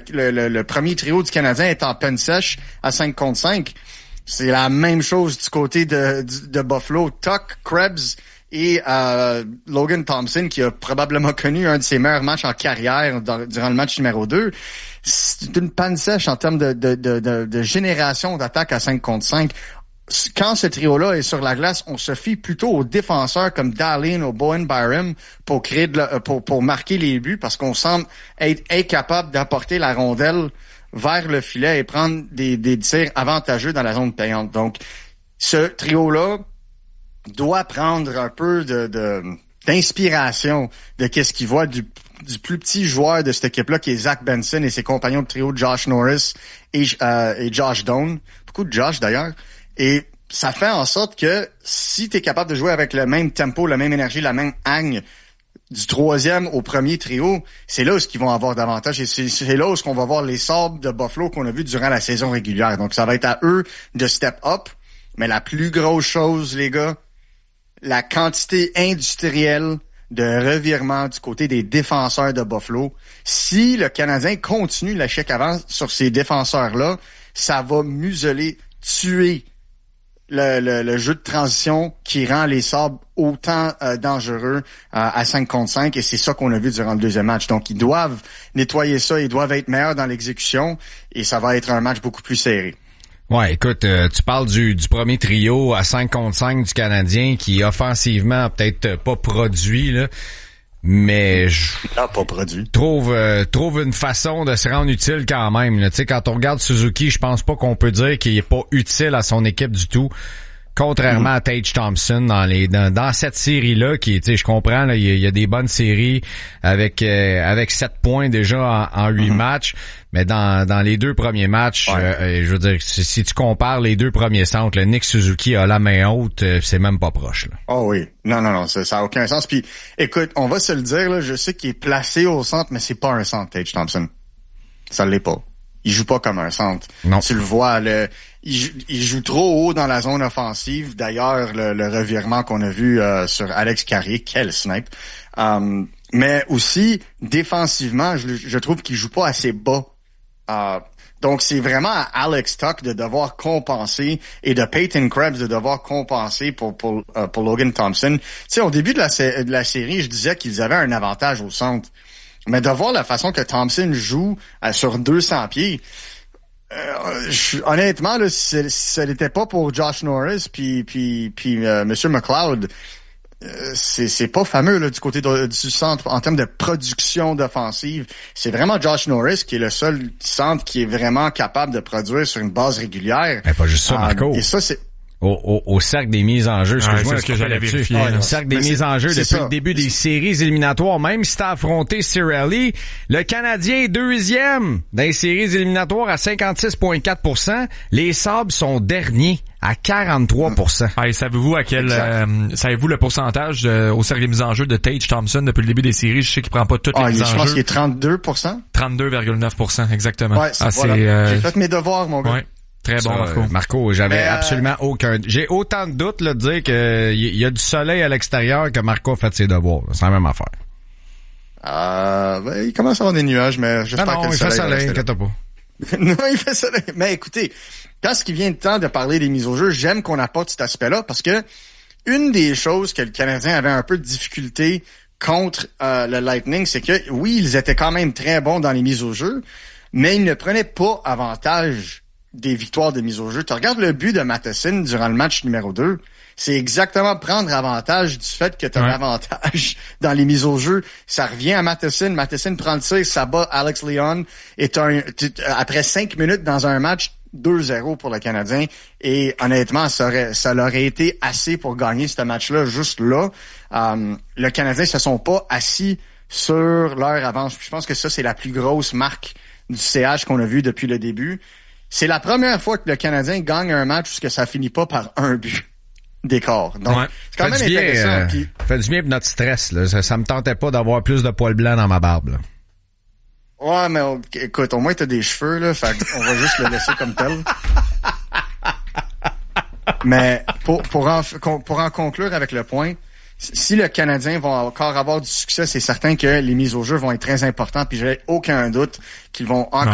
le premier trio du Canadien est en peine sèche à 5 contre 5. C'est la même chose du côté de Buffalo. Tuch, Krebs et Logan Thompson, qui a probablement connu un de ses meilleurs matchs en carrière durant le match numéro 2. C'est une panne sèche en termes de génération d'attaques à 5 contre 5. Quand ce trio-là est sur la glace, on se fie plutôt aux défenseurs comme Dahlin ou Bowen Byram pour créer pour marquer les buts, parce qu'on semble être incapable d'apporter la rondelle vers le filet et prendre des tirs avantageux dans la zone payante. Donc, ce trio-là doit prendre un peu d'inspiration de qu'est-ce qu'il voit du plus petit joueur de cette équipe-là, qui est Zach Benson, et ses compagnons de trio Josh Norris et Josh Doan. Beaucoup de Josh, d'ailleurs. Et ça fait en sorte que si tu es capable de jouer avec le même tempo, la même énergie, la même hargne du troisième au premier trio, c'est là où ils vont avoir davantage. Et c'est là où on va voir les Sabres de Buffalo qu'on a vu durant la saison régulière. Donc, ça va être à eux de step up. Mais la plus grosse chose, les gars, la quantité industrielle de revirement du côté des défenseurs de Buffalo. Si le Canadien continue l'échec avant sur ces défenseurs-là, ça va museler, tuer le jeu de transition qui rend les Sabres autant dangereux à 5 contre 5, et c'est ça qu'on a vu durant le deuxième match. Donc, ils doivent nettoyer ça, ils doivent être meilleurs dans l'exécution, et ça va être un match beaucoup plus serré. Ouais, écoute, tu parles du premier trio à 5 contre 5 du Canadien qui offensivement a peut-être pas produit, là, mais trouve une façon de se rendre utile quand même. Tu sais, quand on regarde Suzuki, je pense pas qu'on peut dire qu'il est pas utile à son équipe du tout. Contrairement à Tage Thompson dans cette série-là, qui, tu sais, je comprends, là, il y a des bonnes séries avec 7 points déjà en 8 matchs, mais dans les 2 premiers matchs, je veux dire, si tu compares les 2 premiers centres, le Nick Suzuki a la main haute, c'est même pas proche, là. Oh oui. Non, ça a aucun sens. Puis, écoute, on va se le dire, là, je sais qu'il est placé au centre, mais c'est pas un centre, Tage Thompson. Ça l'est pas. Il joue pas comme un centre. Non. Tu le vois, il joue trop haut dans la zone offensive. D'ailleurs, le revirement qu'on a vu sur Alex Carrier, quel snipe. Mais aussi, défensivement, je trouve qu'il joue pas assez bas. Donc, c'est vraiment à Alex Tuch de devoir compenser, et de Peyton Krebs de devoir compenser pour Logan Thompson. Tu sais, au début de la série, je disais qu'ils avaient un avantage au centre. Mais de voir la façon que Thompson joue sur 200 pieds, honnêtement, là, si ce n'était pas pour Josh Norris puis Monsieur McLeod, c'est pas fameux là du côté du centre en termes de production d'offensive. C'est vraiment Josh Norris qui est le seul centre qui est vraiment capable de produire sur une base régulière. Mais pas juste ça, Marco. Et ça, c'est au cercle des mises en jeu, excuse-moi, c'est ce que j'allais vérifier. Le cercle des mises en jeu depuis le début des séries éliminatoires, même si t'as affronté Cirelli, le Canadien est 2e dans les séries éliminatoires à 56,4%. Les Sabres sont derniers à 43%. Et savez-vous savez-vous le pourcentage au cercle des mises en jeu de Tage Thompson depuis le début des séries? Je sais qu'il prend pas toutes les mises en jeu. Je pense qu'il est 32%. 32,9%, exactement. Ouais, voilà. J'ai fait mes devoirs, mon gars. Ouais. Très bon, Marco. Marco, j'avais absolument j'ai autant de doutes là, de dire que il y a du soleil à l'extérieur que Marco a fait ses devoirs. C'est la même affaire. Il commence à avoir des nuages, mais j'espère que le soleil inquiète pas. Non, il fait soleil. Mais écoutez, quand ce qui vient de temps de parler des mises au jeu, j'aime qu'on apporte cet aspect-là, parce que une des choses que le Canadien avait un peu de difficulté contre le Lightning, c'est que oui, ils étaient quand même très bons dans les mises au jeu, mais ils ne prenaient pas avantage des victoires de mise au jeu. Tu regardes le but de Matheson durant le match numéro 2, c'est exactement prendre avantage du fait que tu as un avantage dans les mises au jeu. Ça revient à Matheson. Matheson prend le tir, ça bat Alex Lyon. Et après 5 minutes dans un match, 2-0 pour le Canadien. Et honnêtement, ça leur aurait été assez pour gagner ce match-là, juste là. Le Canadien se sont pas assis sur leur avance. Je pense que ça, c'est la plus grosse marque du CH qu'on a vu depuis le début. C'est la première fois que le Canadien gagne un match où ça finit pas par un but d'écart. Donc, c'est quand même intéressant. Fait du bien pour notre stress, là. Ça me tentait pas d'avoir plus de poils blancs dans ma barbe, là. Ouais, mais écoute, au moins t'as des cheveux, là. Fait on va juste le laisser comme tel. Mais pour en conclure avec le point, si le Canadien va encore avoir du succès, c'est certain que les mises au jeu vont être très importantes, puis j'ai aucun doute qu'ils vont encore